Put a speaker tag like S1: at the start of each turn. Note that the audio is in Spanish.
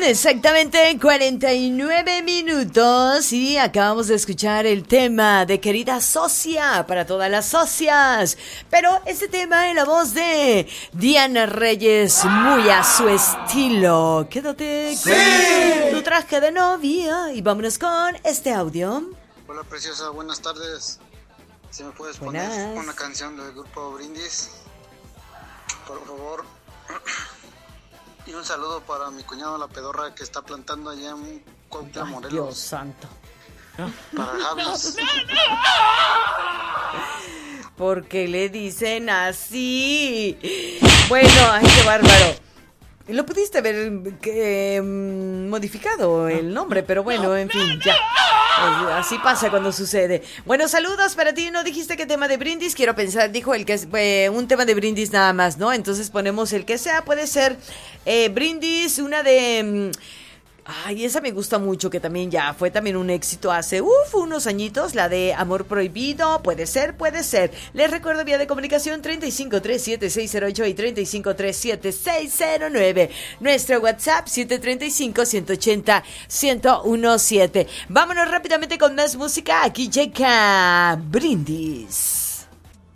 S1: Exactamente 49 minutos y acabamos de escuchar el tema de Querida Socia para todas las socias, pero este tema en la voz de Diana Reyes, muy a su estilo. Quédate con tu traje de novia y vámonos con este audio.
S2: Hola preciosa, buenas tardes. Si me puedes poner una canción del grupo Brindis, por favor. Y un saludo para mi cuñado La Pedorra que está plantando allá en Cuautla, Morelos.
S1: Dios santo.
S2: Para Javis.
S1: ¿Por qué le dicen así? Bueno, ay, qué bárbaro. Lo pudiste haber modificado el nombre, pero bueno, en fin, ya. Así pasa cuando sucede. Bueno, saludos para ti. ¿No dijiste qué tema de Brindis? Quiero pensar, dijo el que es un tema de Brindis nada más, ¿no? Entonces ponemos el que sea. Puede ser Brindis, una de... Ay, esa me gusta mucho, que también ya fue también un éxito hace unos añitos, la de Amor Prohibido. Puede ser. Les recuerdo vía de comunicación 3537-608 y 3537-609. Nuestro WhatsApp 735-180-1017. Vámonos rápidamente con más música. Aquí llega Brindis.